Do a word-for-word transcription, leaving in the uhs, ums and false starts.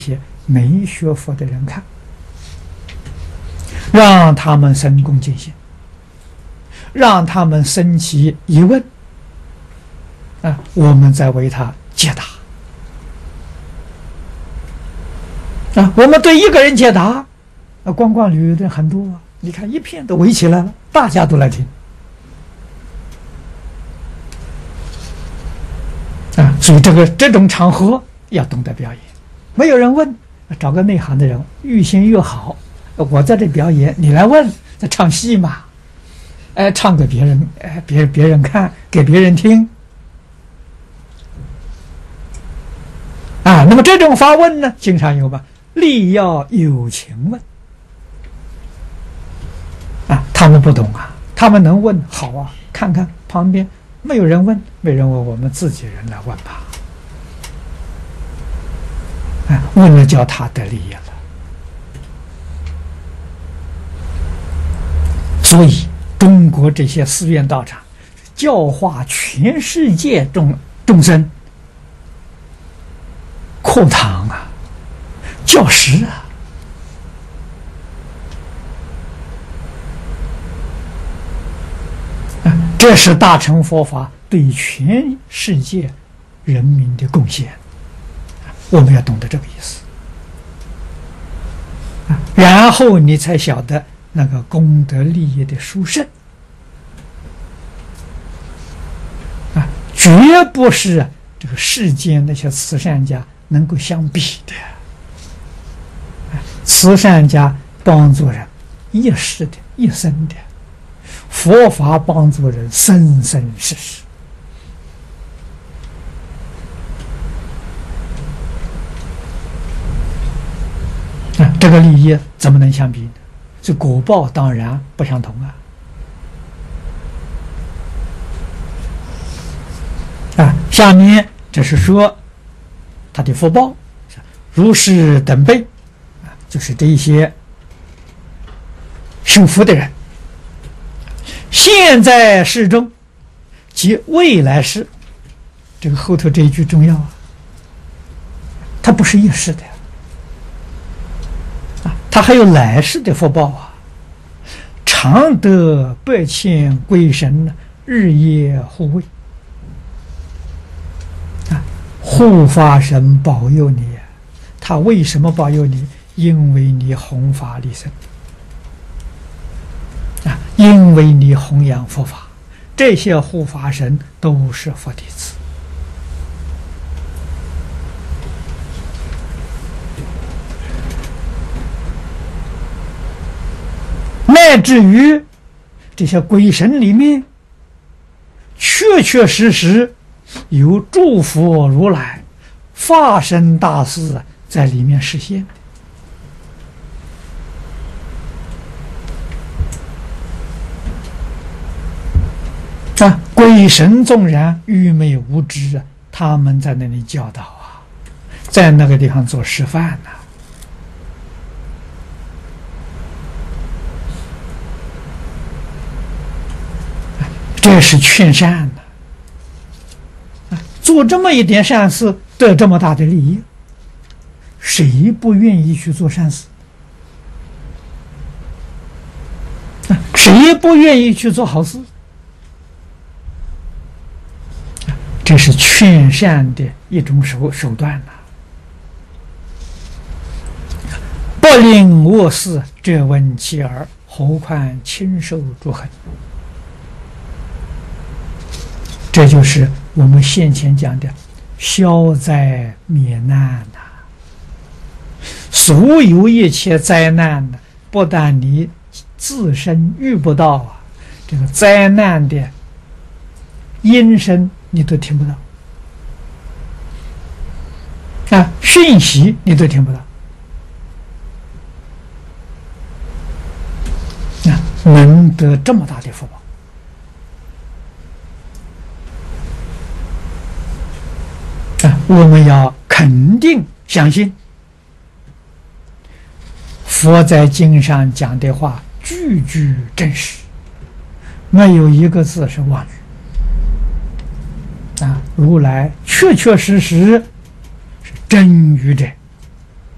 些没学佛的人看，让他们生恭敬心，让他们生起疑问啊，我们再为他解答啊。我们对一个人解答啊，光光旅的很多啊，你看一片都围起来了，大家都来听啊。所以这个这种场合要懂得表演，没有人问，找个内行的人，愈先越好。我在这表演，你来问，在唱戏嘛，哎，唱给别人，哎，别别人看，给别人听，啊，那么这种发问呢，经常有吧，力要有情问，啊，他们不懂啊，他们能问好啊，看看旁边没有人问，没人问，我们自己人来问吧，啊，问了叫他得利益了。所以，中国这些寺院道场教化全世界众众生，课堂啊，教室啊，啊，这是大乘佛法对全世界人民的贡献，我们要懂得这个意思，啊，然后你才晓得。那个功德利益的殊胜啊，绝不是这个世间那些慈善家能够相比的。慈善家帮助人一时的、一生的，佛法帮助人生生世世。啊，这个利益怎么能相比呢？这果报当然不相同啊！啊，下面这是说他的福报，如是等辈啊，就是这一些修福的人，现在世中及未来世，这个后头这一句重要啊，它不是一世的。他还有来世的福报啊，常得百千鬼神日夜护卫啊，护法神保佑你。他为什么保佑你？因为你弘法利生啊，因为你弘扬佛法，这些护法神都是佛弟子。乃至于这些鬼神里面，确确实实有诸佛如来、法身大士在里面实现啊！鬼神纵然愚昧无知啊，他们在那里教导啊，在那个地方做示范呢、啊。这是劝善的、啊、做这么一点善事得这么大的利益，谁不愿意去做善事、啊、谁不愿意去做好事、啊、这是劝善的一种手手段呐、啊、不令恶事，这闻其耳，何况亲受诸恨。这就是我们先前讲的消灾免难呐、啊。所有一切灾难呢，不但你自身遇不到啊，这个灾难的音声你都听不到啊，讯息你都听不到啊，能得这么大的福报。我们要肯定相信佛在经上讲的话句句真实，没有一个字是妄语啊！如来确确实实是真语者。